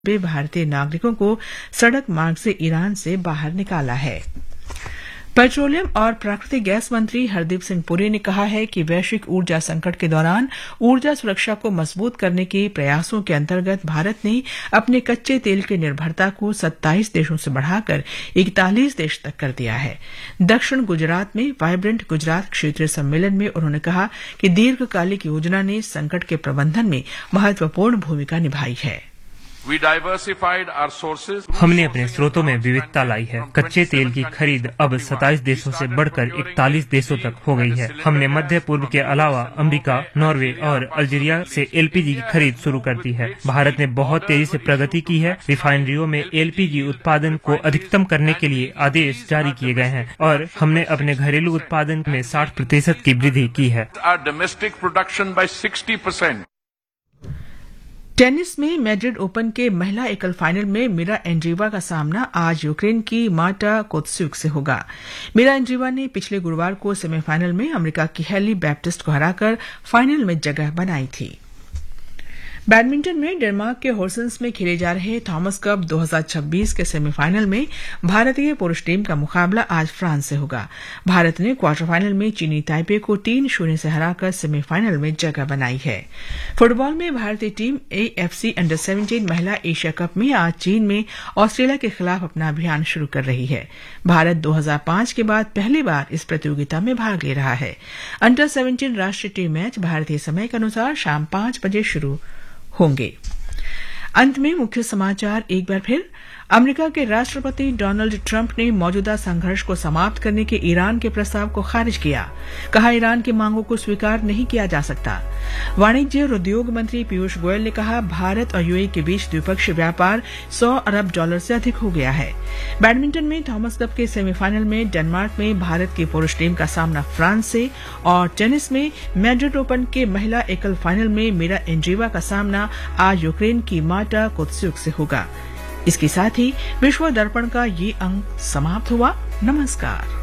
भारतीय नागरिकों को सड़क मार्ग से ईरान से बाहर निकाला है। पेट्रोलियम और प्राकृतिक गैस मंत्री हरदीप सिंह पुरी ने कहा है कि वैश्विक ऊर्जा संकट के दौरान ऊर्जा सुरक्षा को मजबूत करने के प्रयासों के अंतर्गत भारत ने अपने कच्चे तेल की निर्भरता को 27 देशों से बढ़ाकर 41 देश तक कर दिया है। दक्षिण गुजरात में वाइब्रेंट गुजरात क्षेत्रीय सम्मेलन में उन्होंने कहा कि दीर्घकालिक योजना ने संकट के प्रबंधन में महत्वपूर्ण भूमिका निभाई है। हमने अपने स्रोतों में विविधता लाई है। कच्चे तेल की खरीद अब 27 देशों से बढ़कर 41 देशों तक हो गई है। हमने मध्य पूर्व के अलावा अमेरिका, नॉर्वे और अल्जीरिया से एलपीजी की खरीद शुरू कर दी है। भारत ने बहुत तेजी से प्रगति की है। रिफाइनरियों में एलपीजी उत्पादन को अधिकतम करने के लिए आदेश जारी किए गए हैं और हमने अपने घरेलू उत्पादन में 60% की वृद्धि की है। टेनिस में मैड्रिड ओपन के महिला एकल फाइनल में मीरा एंड्रीवा का सामना आज यूक्रेन की मार्टा कोत्स्युक से होगा। मीरा एंड्रीवा ने पिछले गुरुवार को सेमीफाइनल में अमेरिका की हेली बैप्टिस्ट को हराकर फाइनल में जगह बनाई थी। बैडमिंटन में डेनमार्क के होर्सेंस में खेले जा रहे थॉमस कप 2026 के सेमीफाइनल में भारतीय पुरुष टीम का मुकाबला आज फ्रांस से होगा। भारत ने क्वार्टर फाइनल में चीनी ताइपे को 3-0 से हराकर सेमीफाइनल में जगह बनाई है। फुटबॉल में भारतीय टीम AFC अंडर 17 महिला एशिया कप में आज चीन में ऑस्ट्रेलिया के खिलाफ अपना अभियान शुरू कर रही है। भारत 2005 के बाद पहली बार इस प्रतियोगिता में भाग ले रहा है। अंडर 17 राष्ट्रीय टीम मैच भारतीय समय के अनुसार शाम 5 बजे शुरू होंगे। अंत में मुख्य समाचार एक बार फिर। अमेरिका के राष्ट्रपति डोनाल्ड ट्रंप ने मौजूदा संघर्ष को समाप्त करने के ईरान के प्रस्ताव को खारिज किया। कहा, ईरान की मांगों को स्वीकार नहीं किया जा सकता। वाणिज्य और उद्योग मंत्री पीयूष गोयल ने कहा, भारत और यूएई के बीच द्विपक्षीय व्यापार $100 अरब से अधिक हो गया है। बैडमिंटन में थॉमस कप के सेमीफाइनल में डेनमार्क में भारत की पुरुष टीम का सामना फ्रांस से और टेनिस में मैड्रिड ओपन के महिला एकल फाइनल में मीरा एंड्रीवा का सामना आज यूक्रेन की मार्टा कोत्स्युक से होगा। इसके साथ ही विश्व दर्पण का ये अंक समाप्त हुआ। नमस्कार।